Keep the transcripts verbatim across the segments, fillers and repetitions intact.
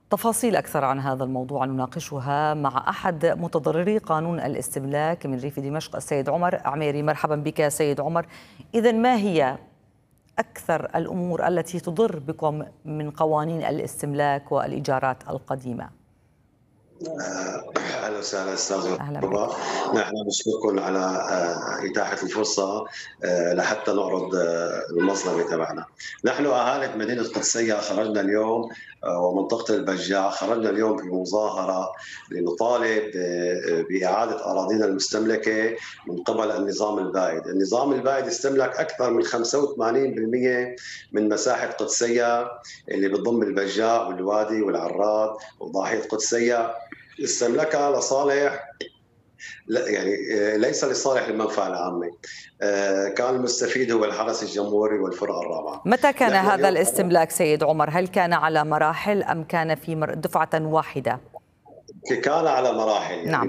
تفاصيل أكثر عن هذا الموضوع نناقشها مع أحد متضرري قانون الاستملاك من ريف دمشق السيد عمر عميري. مرحبا بك سيد عمر. إذن ما هي أكثر الأمور التي تضر بكم من قوانين الاستملاك والإيجارات القديمة؟ اهلا وسهلا استاذ ربا. نحن نشكركم على اتاحه الفرصه لحتى نعرض المظلمه تبعنا. نحن اهالي مدينه قدسيه خرجنا اليوم ومنطقه البجاع، خرجنا اليوم في مظاهره لنطالب باعاده اراضينا المستملكه من قبل النظام البائد. النظام البائد استملك اكثر من خمسة وثمانين بالمئة من مساحه قدسيه اللي بتضم البجاع والوادي والعراد وضاحيه قدسيه، استملكها لصالح يعني ليس لصالح المنفعه العامه. كان المستفيد هو الحرس الجمهوري والفرقه الرابعه. متى كان هذا الاستملاك سيد عمر؟ هل كان على مراحل ام كان في دفعه واحده؟ كان على مراحل يعني. نعم.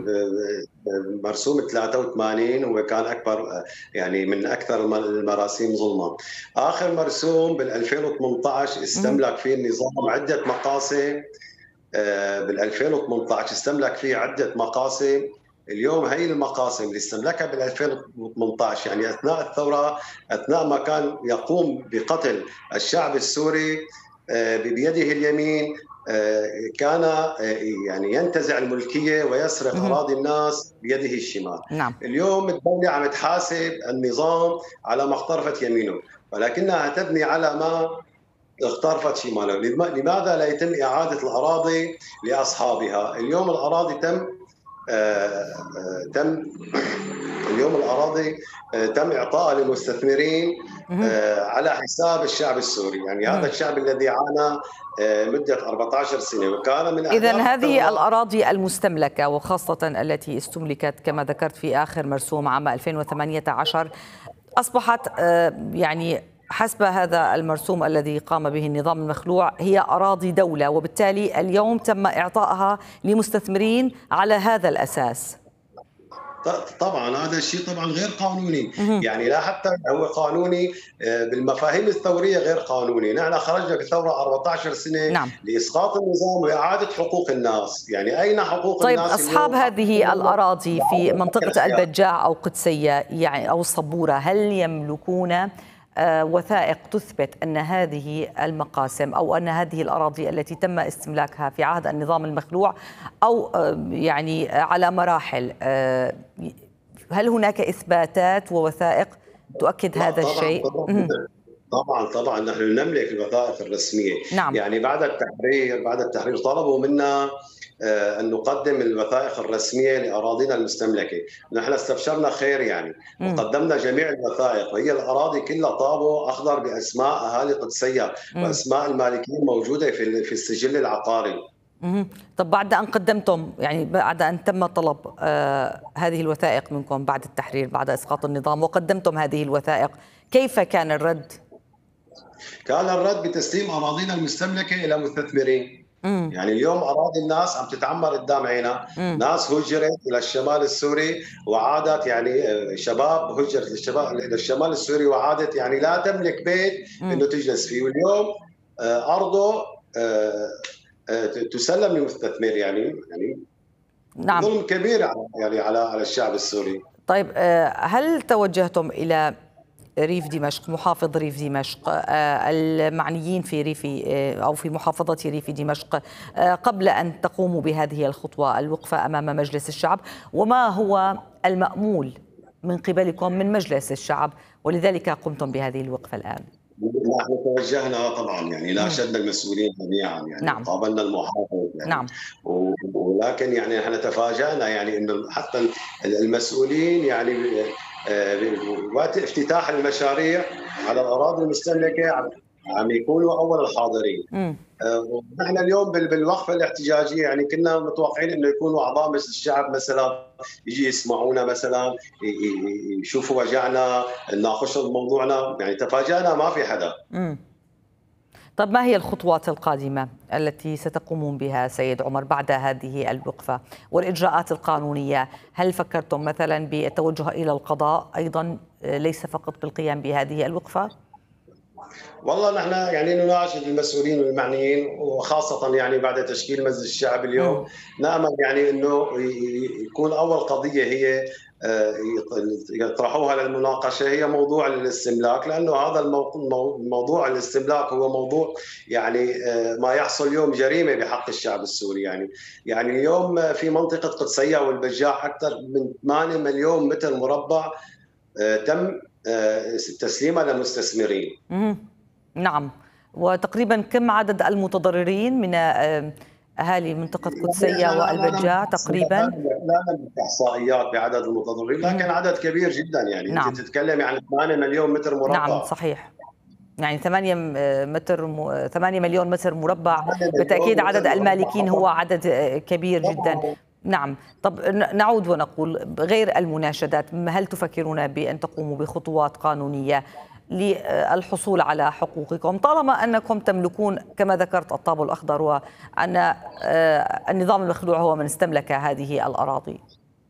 مرسوم ثلاثة وثمانين هو كان اكبر يعني من اكثر المراسيم ظلما. اخر مرسوم بال ألفين وثمانية عشر استملك فيه النظام عده مقاصد. بال ألفين وثمانية عشر استملك فيه عده مقاصد. اليوم هي المقاصد اللي استملكها بال ألفين وثمانية عشر يعني اثناء الثوره، اثناء ما كان يقوم بقتل الشعب السوري بيده اليمين، كان يعني ينتزع الملكيه ويسرق اراضي الناس بيده الشمال. نعم. اليوم الدوله عم تحاسب النظام على ما اقترفت يمينه، ولكنها تبني على ما اقترفت شماله. لماذا لا يتم اعاده الاراضي لاصحابها؟ اليوم الاراضي تم آآ تم اليوم الاراضي تم اعطائها للمستثمرين على حساب الشعب السوري، يعني هذا الشعب الذي عانى مده أربعة عشر سنه وكان من إذن هذه الاراضي المستملكه وخاصه التي استملكت كما ذكرت في اخر مرسوم عام ألفين وثمانية عشر اصبحت يعني حسب هذا المرسوم الذي قام به النظام المخلوع هي أراضي دولة، وبالتالي اليوم تم إعطائها لمستثمرين على هذا الأساس. طبعا هذا الشيء طبعا غير قانوني، يعني لا حتى هو قانوني بالمفاهيم الثوريه غير قانوني. نحن خرجنا بثوره أربعة عشر سنه. نعم. لاسقاط النظام واعاده حقوق الناس، يعني اين حقوق طيب الناس؟ طيب اصحاب هذه الاراضي في منطقه البجاع او قدسيه يعني او الصبوره، هل يملكون وثائق تثبت أن هذه المقاسم أو أن هذه الأراضي التي تم استملاكها في عهد النظام المخلوع أو يعني على مراحل، هل هناك إثباتات ووثائق تؤكد هذا طبعاً الشيء؟ طبعاً طبعا طبعا نحن نملك الوثائق الرسميه. نعم. يعني بعد التحرير بعد التحرير طلبوا منا أن نقدم الوثائق الرسمية لأراضينا المستملكة. نحن استبشرنا خير يعني م. وقدمنا جميع الوثائق، وهي الأراضي كلها طابو أخضر بأسماء أهالي قدسية م. وأسماء المالكين موجودة في في السجل العقاري. مم. طب بعد أن قدمتم يعني بعد أن تم طلب آه هذه الوثائق منكم بعد التحرير بعد إسقاط النظام وقدمتم هذه الوثائق، كيف كان الرد؟ كان الرد بتسليم أراضينا المستملكة إلى مستثمرين. مم. يعني اليوم اراضي الناس عم تتعمر قدام عينها، ناس هجرت الى الشمال السوري وعادت، يعني شباب هجرت للشباب للشمال السوري وعادت يعني لا تملك بيت مم. انه تجلس فيه، واليوم ارضه تسلم لمستثمر، يعني يعني نعم. ظلم كبير يعني على على الشعب السوري. طيب هل توجهتم الى ريف دمشق، محافظ ريف دمشق، المعنيين في ريف أو في محافظة ريف دمشق قبل أن تقوموا بهذه الخطوة الوقفة أمام مجلس الشعب؟ وما هو المأمول من قبلكم من مجلس الشعب ولذلك قمتم بهذه الوقفة الآن؟ نحن توجهنا طبعا يعني ناشدنا المسؤولين جميعا يعني نعم. قابلنا المحافظ يعني نعم. ولكن يعني نحن تفاجأنا يعني انه حتى المسؤولين يعني وقت افتتاح المشاريع على الاراضي المستملكه عم يكونوا اول الحاضرين. نحن اليوم بالوقفه الاحتجاجيه يعني كنا متوقعين انه يكونوا اعضاء مجلس الشعب مثلا يجي يسمعونا، مثلا يشوفوا وجعنا، نناقشوا موضوعنا، يعني تفاجأنا ما في حدا. مم. طب ما هي الخطوات القادمة التي ستقومون بها سيد عمر بعد هذه الوقفة والإجراءات القانونية؟ هل فكرتم مثلا بالتوجه إلى القضاء أيضا ليس فقط بالقيام بهذه الوقفة؟ والله نحن يعني نناشد المسؤولين والمعنيين، وخاصة يعني بعد تشكيل مجلس الشعب اليوم، مم. نأمل يعني انه يكون اول قضية هي آه، يطرحوها للمناقشة هي موضوع الاستملاك، لأنه هذا الموضوع الاستملاك هو موضوع يعني آه، ما يحصل اليوم جريمة بحق الشعب السوري. يعني يعني اليوم في منطقة قدسية والبجاع أكثر من ثمانية مليون متر مربع آه، تم آه، تسليمها لمستثمرين. مم. نعم. وتقريبا كم عدد المتضررين من آه، أهالي منطقة يعني قدسية احنا لا لا والبجاع نملك تقريبا؟ لا نملك احصائيات بعدد المتضررين، لكن مم. عدد كبير جدا. يعني انت نعم. تتكلمي عن ثمانية مليون متر نعم مربع. صحيح. يعني ثمانية متر م... ثمانية مليون متر مربع، ثمانية بالتأكيد مليون متر عدد مربع المالكين هو عدد كبير جدا. طبعا. نعم. طب نعود ونقول غير المناشدات، هل تفكرون بأن تقوموا بخطوات قانونية للحصول على حقوقكم طالما أنكم تملكون كما ذكرت الطابو الأخضر، وأن النظام المخلوع هو من استملك هذه الأراضي؟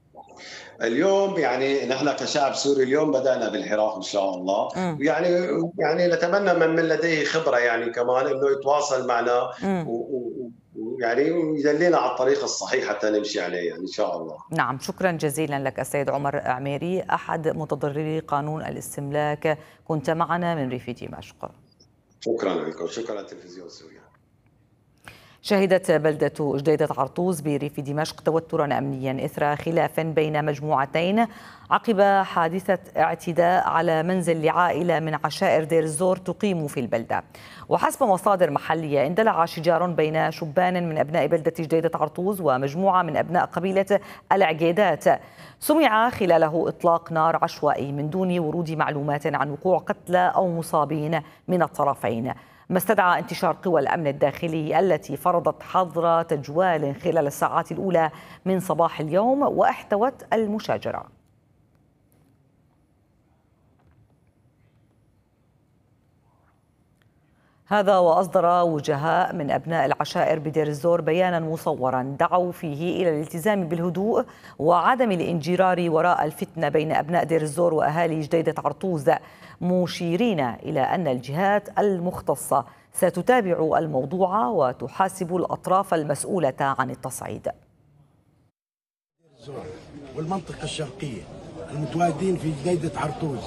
اليوم يعني نحن كشعب سوري اليوم بدأنا بالحراك ان شاء الله، م. ويعني يعني نتمنى من من لديه خبره يعني كمان انه يتواصل معنا م. ويعني يدلنا على الطريق الصحيح حتى نمشي عليه يعني ان شاء الله. نعم، شكرا جزيلا لك السيد عمر عميري، أحد متضرري قانون الاستملاك، كنت معنا من ريف دمشق. شكرا لكم، شكرا للتلفزيون السوري. شهدت بلدة جديدة عرطوز بريف دمشق توترا أمنيا إثر خلاف بين مجموعتين عقب حادثة اعتداء على منزل لعائلة من عشائر دير الزور تقيم في البلدة. وحسب مصادر محلية اندلع شجار بين شبان من أبناء بلدة جديدة عرطوز ومجموعة من أبناء قبيلة العقيدات، سمع خلاله إطلاق نار عشوائي من دون ورود معلومات عن وقوع قتلى أو مصابين من الطرفين، ما استدعى انتشار قوى الأمن الداخلي التي فرضت حظر تجوال خلال الساعات الأولى من صباح اليوم واحتوت المشاجرة. هذا وأصدر وجهاء من أبناء العشائر بدير الزور بيانا مصورا دعوا فيه إلى الالتزام بالهدوء وعدم الانجرار وراء الفتنة بين أبناء دير الزور وأهالي جديدة عرطوز، مشيرين إلى أن الجهات المختصة ستتابع الموضوع وتحاسب الأطراف المسؤولة عن التصعيد. والمنطقة الشرقية المتواجدين في جديدة عرطوز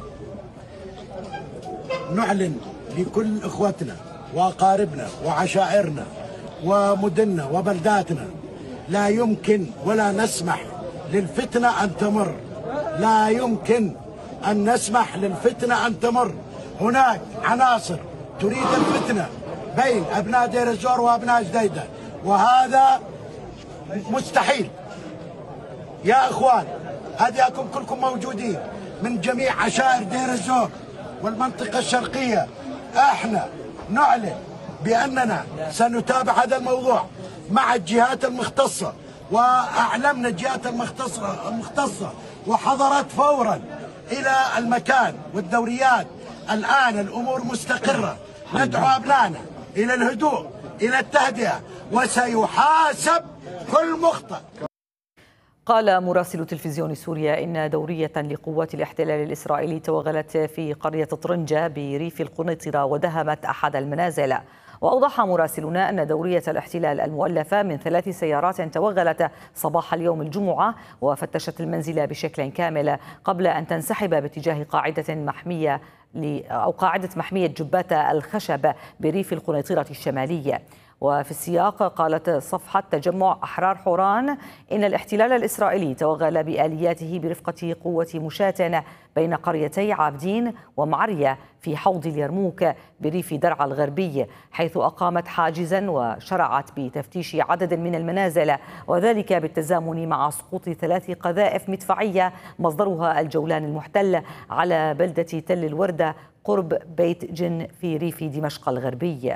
نعلن لكل إخوتنا وأقاربنا وعشائرنا ومدننا وبلداتنا لا يمكن ولا نسمح للفتنة أن تمر، لا يمكن أن نسمح للفتنة أن تمر. هناك عناصر تريد الفتنة بين أبناء دير الزور وأبناء جديدة، وهذا مستحيل. يا إخوان هديكم كلكم موجودين من جميع عشائر دير الزور والمنطقة الشرقية، احنا نعلن بأننا سنتابع هذا الموضوع مع الجهات المختصة، وأعلمنا الجهات المختصة المختصة وحضرت فورا إلى المكان والدوريات. الآن الأمور مستقرة، ندعو أبنائنا إلى الهدوء إلى التهدئة وسيحاسب كل مخطئ. قال مراسل تلفزيون سوريا إن دورية لقوات الاحتلال الإسرائيلي توغلت في قرية طرنجة بريف القنيطرة ودهمت أحد المنازل. وأوضح مراسلنا أن دورية الاحتلال المؤلفة من ثلاث سيارات توغلت صباح اليوم الجمعة وفتشت المنزل بشكل كامل قبل أن تنسحب باتجاه قاعدة محمية أو قاعدة محمية جبات الخشب بريف القنيطرة الشمالية. وفي السياق قالت صفحة تجمع أحرار حوران إن الاحتلال الإسرائيلي توغل بآلياته برفقة قوة مشاة بين قريتي عابدين ومعرية في حوض اليرموك بريف درعا الغربي، حيث أقامت حاجزا وشرعت بتفتيش عدد من المنازل، وذلك بالتزامن مع سقوط ثلاث قذائف مدفعية مصدرها الجولان المحتل على بلدة تل الوردة قرب بيت جن في ريف دمشق الغربي.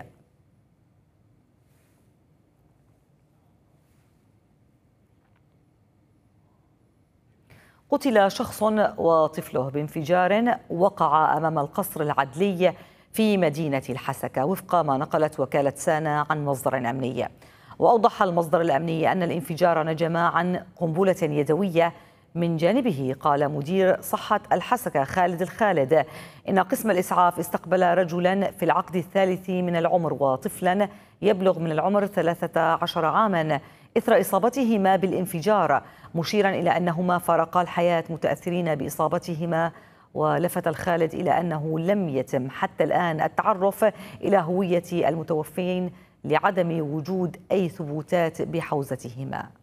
قتل شخص وطفله بانفجار وقع أمام القصر العدلي في مدينة الحسكة وفق ما نقلت وكالة سانا عن مصدر أمني. وأوضح المصدر الأمني أن الانفجار نجم عن قنبلة يدوية من جانبه قال مدير صحة الحسكة خالد الخالد إن قسم الإسعاف استقبل رجلا في العقد الثالث من العمر وطفلا يبلغ من العمر ثلاثة عشر عاما إثر إصابتهما بالانفجار، مشيرا إلى أنهما فارقا الحياة متأثرين بإصابتهما. ولفت الخالد إلى أنه لم يتم حتى الآن التعرف إلى هوية المتوفين لعدم وجود أي ثبوتات بحوزتهما.